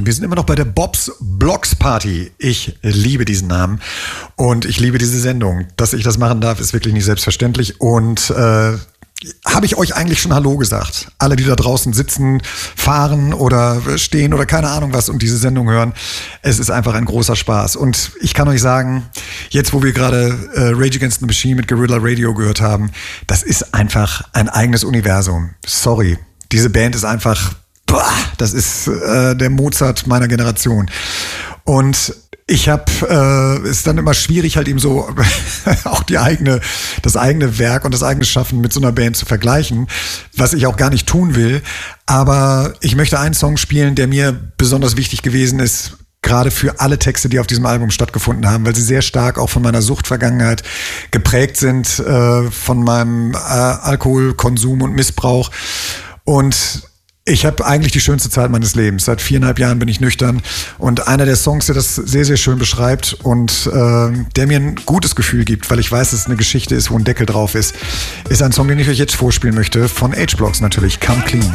Wir sind immer noch bei der Bob's Blocks Party. Ich liebe diesen Namen und ich liebe diese Sendung. Dass ich das machen darf, ist wirklich nicht selbstverständlich. Und habe ich euch eigentlich schon Hallo gesagt? Alle, die da draußen sitzen, fahren oder stehen oder keine Ahnung was und diese Sendung hören. Es ist einfach ein großer Spaß. Und ich kann euch sagen, jetzt wo wir gerade Rage Against the Machine mit Guerrilla Radio gehört haben, das ist einfach ein eigenes Universum. Sorry, diese Band ist einfach, das ist der Mozart meiner Generation. Und ich habe, ist dann immer schwierig, halt eben so auch das eigene Werk und das eigene Schaffen mit so einer Band zu vergleichen, was ich auch gar nicht tun will. Aber ich möchte einen Song spielen, der mir besonders wichtig gewesen ist, gerade für alle Texte, die auf diesem Album stattgefunden haben, weil sie sehr stark auch von meiner Suchtvergangenheit geprägt sind, von meinem Alkoholkonsum und Missbrauch. Und ich habe eigentlich die schönste Zeit meines Lebens. Seit 4,5 Jahren bin ich nüchtern. Und einer der Songs, der das sehr, sehr schön beschreibt und der mir ein gutes Gefühl gibt, weil ich weiß, dass es eine Geschichte ist, wo ein Deckel drauf ist, ist ein Song, den ich euch jetzt vorspielen möchte. Von H-Blocks natürlich, Come Clean.